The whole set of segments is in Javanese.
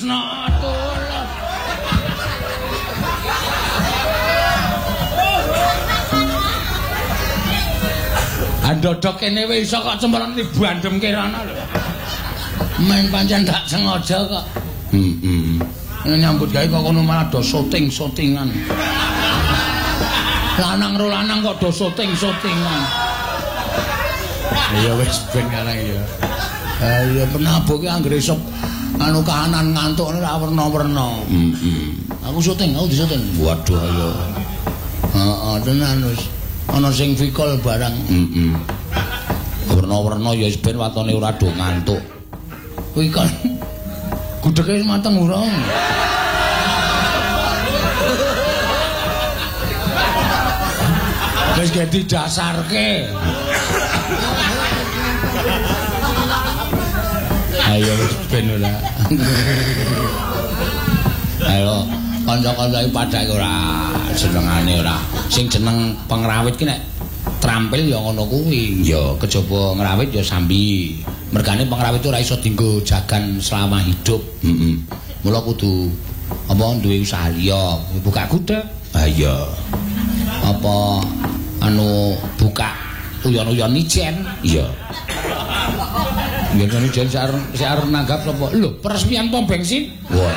tresna tulus. Andodok kene wis iso kok cemplung dibandem kirana lho. Men pancen gak sengaja kok. Nyambut gawe kok kono malah do syuting-syutingan. Lanang ro lanang kok do syuting-syutingan. Ya wis ben kana ya. Ya penabuh ki anggere isep anu kahanan ngantuk ora werna-werna. Aku syuting, aku disyuting. Waduh ayo. Heeh, tenan wis. Ana sing vikol barang. Werna-werna ya wis ben watone ora do ngantuk. Kuwi kan gudheke mateng urung. Wis ge didasarke. Ayo wis ben ora. Ayo kanca-kanca iki padake ora senengane ora. Sing jeneng pengrawit ki nek trampil ya ngono kuwi. Ya kejaba ngrawit ya sambi. Mergane pengrawit ora iso dienggo jagan selama hidup. Mula kudu apa duwe usaha liya, buka gudeg. Ah iya. Apa anu buka uyon-uyon ijen. Iya. Yen ijen sik arep nanggap sapa? Lho, peresmian pom bensin. Wah.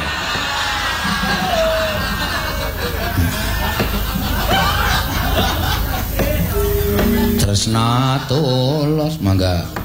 Tresna tulus mangga